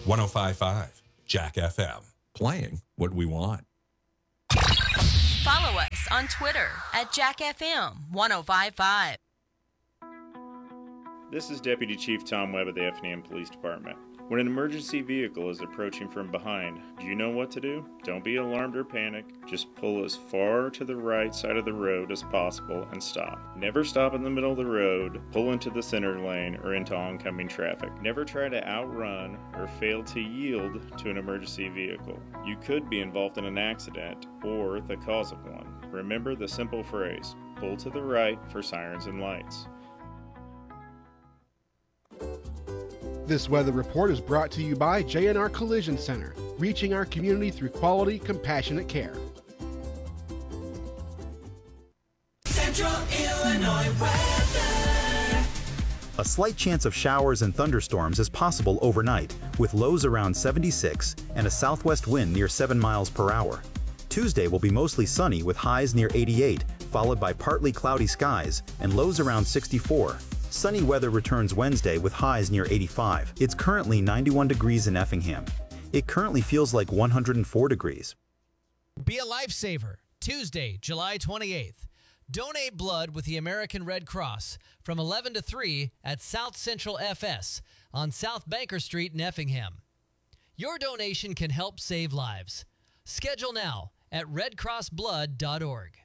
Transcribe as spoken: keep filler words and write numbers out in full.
one oh five point five Jack F M. Playing what we want. Follow us on Twitter at Jack F M one oh five point five. This is Deputy Chief Tom Webb of the Effingham Police Department. When an emergency vehicle is approaching from behind, do you know what to do? Don't be alarmed or panic. Just pull as far to the right side of the road as possible and stop. Never stop in the middle of the road, pull into the center lane, or into oncoming traffic. Never try to outrun or fail to yield to an emergency vehicle. You could be involved in an accident or the cause of one. Remember the simple phrase, pull to the right for sirens and lights. This weather report is brought to you by J and R Collision Center, reaching our community through quality, compassionate care. Central Illinois weather. A slight chance of showers and thunderstorms is possible overnight, with lows around seventy-six and a southwest wind near seven miles per hour. Tuesday will be mostly sunny with highs near eighty-eight, followed by partly cloudy skies and lows around sixty-four. Sunny weather returns Wednesday with highs near eighty-five. It's currently ninety-one degrees in Effingham. It currently feels like one hundred four degrees. Be a lifesaver. Tuesday, July twenty-eighth. Donate blood with the American Red Cross from eleven to three at South Central F S on South Banker Street in Effingham. Your donation can help save lives. Schedule now at red cross blood dot org.